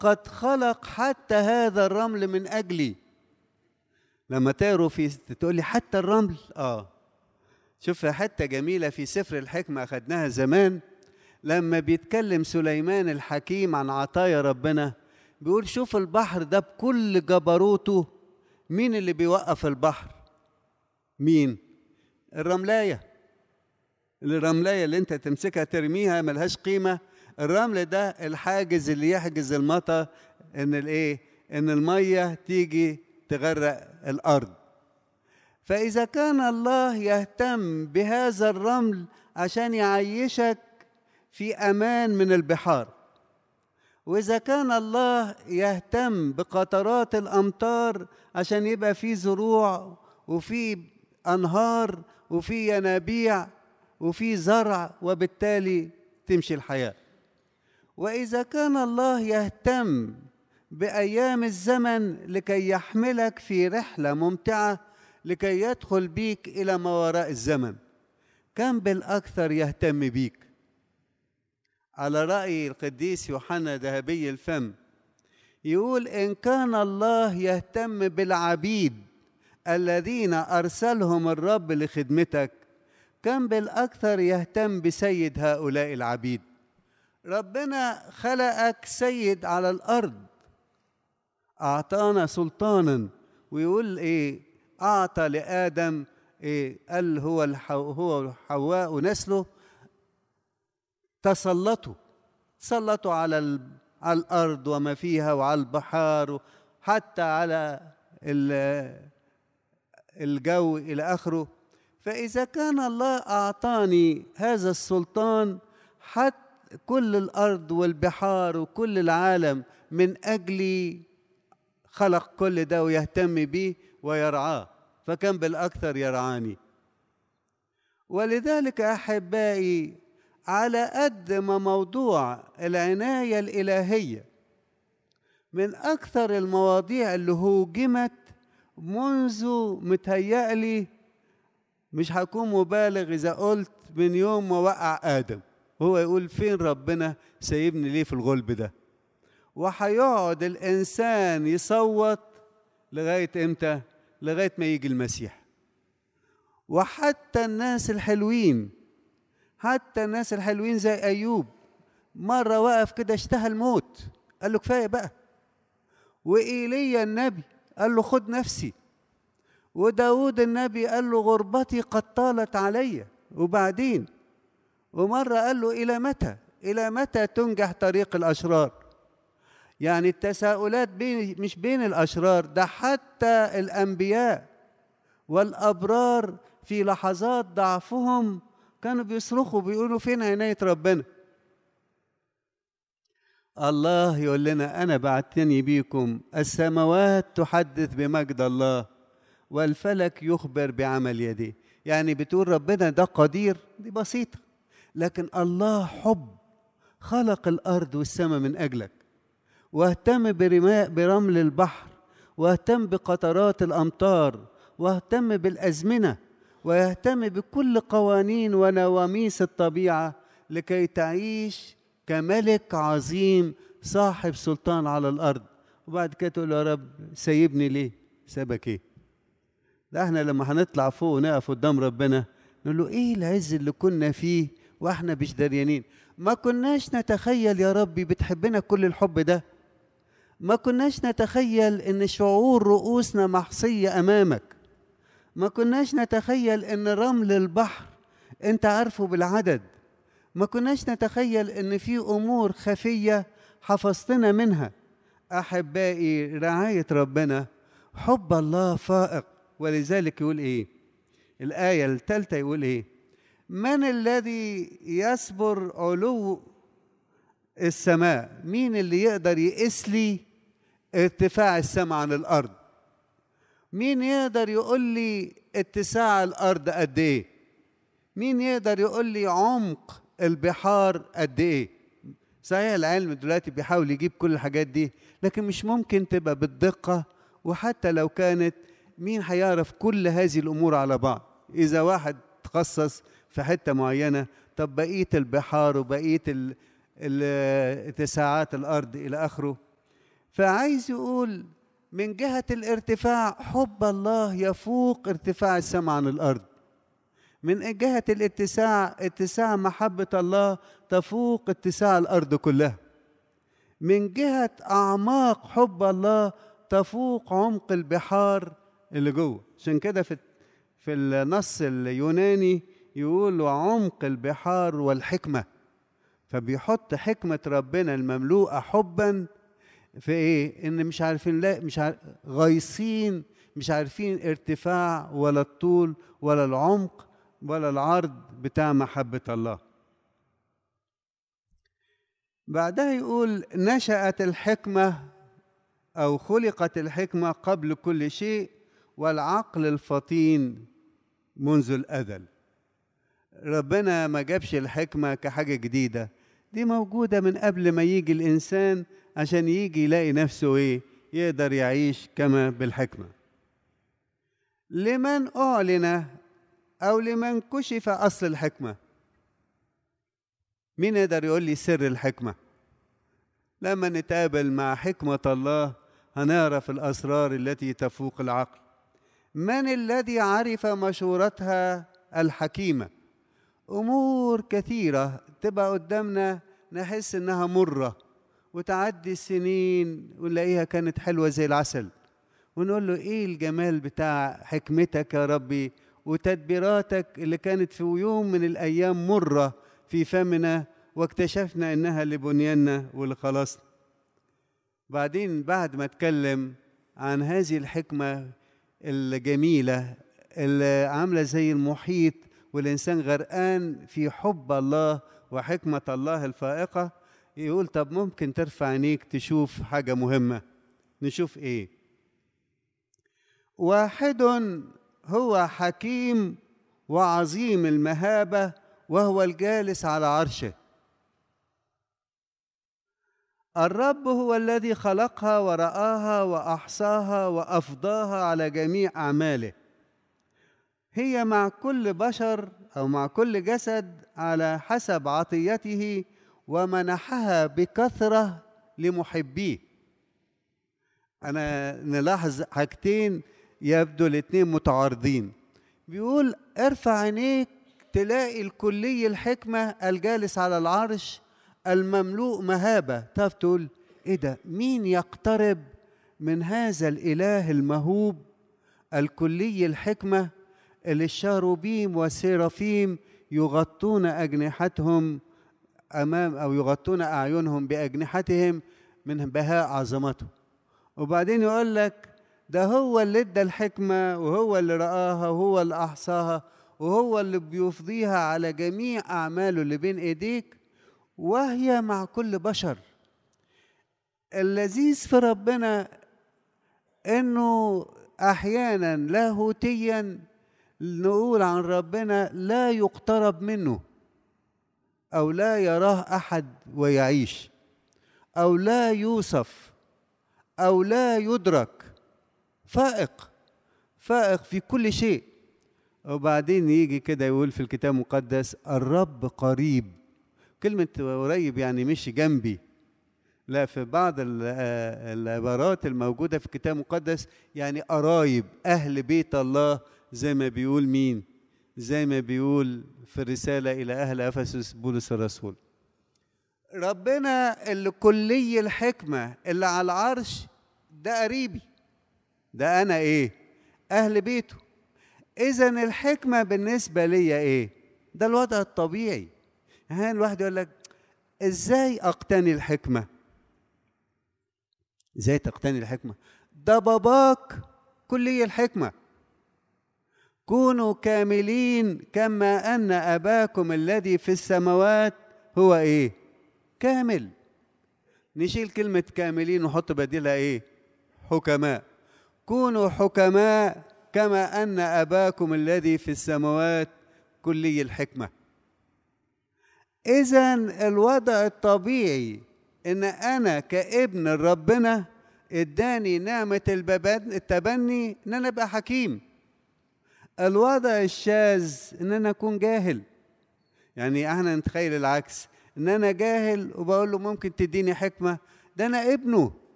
قد خلق حتى هذا الرمل من أجلي. لما تقروا في تقول لي حتى الرمل، شوف حتة جميلة في سفر الحكمة أخدناها زمان، لما بيتكلم سليمان الحكيم عن عطايا ربنا بيقول شوف البحر ده بكل جبروته، مين اللي بيوقف البحر؟ مين؟ الرملاية. الرملاية اللي انت تمسكها ترميها ملهاش قيمة، الرمل ده الحاجز اللي يحجز المطر ان المية تيجي تغرق الأرض. فإذا كان الله يهتم بهذا الرمل عشان يعيشك في أمان من البحار، وإذا كان الله يهتم بقطرات الأمطار عشان يبقى في زروع وفي أنهار وفي ينابيع وفي زرع وبالتالي تمشي الحياة، وإذا كان الله يهتم بأيام الزمن لكي يحملك في رحلة ممتعة لكي يدخل بيك إلى ما وراء الزمن، كم بالأكثر يهتم بيك. على رأي القديس يوحنا ذهبي الفم يقول إن كان الله يهتم بالعبيد الذين أرسلهم الرب لخدمتك، كم بالأكثر يهتم بسيد هؤلاء العبيد. ربنا خلقك سيد على الأرض، أعطانا سلطانا، ويقول أعطى لآدم قال هو حواء ونسله تسلطوا على الأرض وما فيها وعلى البحار حتى على الجو إلى آخره. فإذا كان الله أعطاني هذا السلطان، حتى كل الأرض والبحار وكل العالم من أجلي خلق كل ده ويهتم بيه ويرعاه، فكم بالأكثر يرعاني. ولذلك أحبائي على قد ما موضوع العناية الإلهية من أكثر المواضيع اللي هوجمت منذ متهيألي مش هكون مبالغ إذا قلت من يوم ما وقع آدم، هو يقول فين ربنا سايبني ليه في الغلب ده؟ وهيقعد الإنسان يصوت لغاية إمتى؟ لغاية ما يجي المسيح. وحتى الناس الحلوين، زي أيوب، مرة وقف كده اشتهى الموت قال له كفاية بقى، وإيليا النبي قال له خد نفسي، وداود النبي قال له غربتي قد طالت علي، وبعدين ومرة قال له إلى متى تنجح طريق الأشرار؟ يعني التساؤلات مش بين الأشرار، ده حتى الأنبياء والأبرار في لحظات ضعفهم كانوا بيصرخوا بيقولوا فين عناية ربنا؟ الله يقول لنا أنا بعتني بيكم، السماوات تحدث بمجد الله والفلك يخبر بعمل يديه. يعني بتقول ربنا ده قدير، دي بسيطة، لكن الله حب، خلق الأرض والسماء من أجلك، واهتم برمل البحر، واهتم بقطرات الأمطار، واهتم بالأزمنة، ويهتم بكل قوانين ونواميس الطبيعة لكي تعيش كملك عظيم صاحب سلطان على الأرض. وبعد كده تقول يا رب سيبني ليه؟ سابك ايه؟ ده احنا لما هنطلع فوق ونقف قدام ربنا نقول له ايه العز اللي كنا فيه واحنا مش دريانين؟ ما كناش نتخيل يا ربي بتحبنا كل الحب ده، ما كناش نتخيل ان شعور رؤوسنا محصية امامك، ما كناش نتخيل ان رمل البحر انت عارفه بالعدد، ما كناش نتخيل ان في امور خفية حفظتنا منها. احبائي رعاية ربنا، حب الله فائق. ولذلك يقول ايه الآية الثالثة؟ يقول ايه؟ من الذي يصبر علو السماء؟ مين اللي يقدر يقيس لي ارتفاع السماء عن الأرض؟ مين يقدر يقول لي اتساع الأرض قد ايه؟ مين يقدر يقول لي عمق البحار قد ايه؟ صحيح العلم دلوقتي بيحاول يجيب كل الحاجات دي، لكن مش ممكن تبقى بالدقة، وحتى لو كانت مين هيعرف كل هذه الأمور على بعض؟ إذا واحد تخصص في حتة معينة، طب بقية البحار وبقية اتساعات الأرض إلى آخره. فعايز يقول من جهة الارتفاع حب الله يفوق ارتفاع السماء عن الأرض. من جهة الاتساع اتساع محبة الله تفوق اتساع الأرض كلها. من جهة أعماق حب الله تفوق عمق البحار اللي جوه. عشان كده في النص اليوناني يقول عمق البحار والحكمة. فبيحط حكمة ربنا المملوءة حبا في ايه؟ ان مش عارفين، لا مش غايصين، مش عارفين ارتفاع ولا الطول ولا العمق ولا العرض بتاع محبة الله. بعدها يقول نشأت الحكمة أو خلقت الحكمة قبل كل شيء، والعقل الفطين منذ الأزل. ربنا ما جابش الحكمة كحاجة جديدة، دي موجودة من قبل ما يجي الإنسان، عشان يجي يلاقي نفسه إيه؟ يقدر يعيش كما بالحكمة. لمن أعلن أو لمن كشف أصل الحكمة؟ مين يقدر يقول لي سر الحكمة؟ لما نتقابل مع حكمة الله هنعرف الأسرار التي تفوق العقل. من الذي عرف مشورتها الحكيمة؟ أمور كثيرة تبقى قدامنا نحس إنها مرة، وتعدي السنين ونلاقيها كانت حلوة زي العسل، ونقول له إيه الجمال بتاع حكمتك يا ربي وتدبيراتك اللي كانت في يوم من الأيام مرة في فمنا، واكتشفنا إنها لبنياننا ولخلاصنا. بعدين بعد ما اتكلم عن هذه الحكمة الجميلة اللي عاملة زي المحيط والإنسان غرقان في حب الله وحكمة الله الفائقة، يقول طب ممكن ترفع عينيك تشوف حاجة مهمة. نشوف إيه؟ واحد هو حكيم وعظيم المهابة وهو الجالس على عرشه. الرب هو الذي خلقها ورآها وأحصاها وأفضاها على جميع أعماله. هي مع كل بشر أو مع كل جسد على حسب عطيته، ومنحها بكثرة لمحبيه. أنا نلاحظ حاجتين يبدو الاتنين متعارضين. بيقول ارفع عينيك تلاقي الكلي الحكمة الجالس على العرش المملوء مهابة. تعرف تقول ايه ده؟ مين يقترب من هذا الإله المهوب الكلي الحكمة اللي الشاروبيم والسيرافيم يغطون أجنحتهم أمام أو يغطون أعينهم بأجنحتهم من بهاء عظمته. وبعدين يقول لك ده هو اللي ادى الحكمة، وهو اللي رآها، وهو اللي أحصاها، وهو اللي بيفضيها على جميع أعماله اللي بين إيديك، وهي مع كل بشر. اللذيذ في ربنا إنه أحيانا لاهوتيا نقول عن ربنا لا يقترب منه، أو لا يراه أحد ويعيش، أو لا يوصف، أو لا يدرك. فائق في كل شيء. وبعدين يجي كده يقول في الكتاب المقدس الرب قريب. كلمة قريب يعني مش جنبي، لا، في بعض العبارات الموجودة في الكتاب المقدس يعني قرايب، أهل بيت الله، زي ما بيقول مين؟ زي ما بيقول في الرسالة إلى أهل أفسس بولس الرسول. ربنا اللي كلي الحكمة اللي على العرش ده قريبي، ده أنا إيه؟ أهل بيته. إذن الحكمة بالنسبة لي إيه؟ ده الوضع الطبيعي. يعني الواحد يقول لك إزاي أقتني الحكمة؟ إزاي تقتني الحكمة؟ ده باباك كلي الحكمة. كونوا كاملين كما أن أباكم الذي في السماوات هو إيه؟ كامل. نشيل كلمة كاملين ونحط بديلها إيه؟ حكماء. كونوا حكماء كما أن أباكم الذي في السماوات كلي الحكمة. إذن الوضع الطبيعي إن أنا كابن ربنا إداني نعمة التبني إن أنا أبقى حكيم. الوضع الشاذ إن أنا أكون جاهل. يعني احنا نتخيل العكس، إن أنا جاهل وبقول له ممكن تديني حكمة، ده أنا ابنه.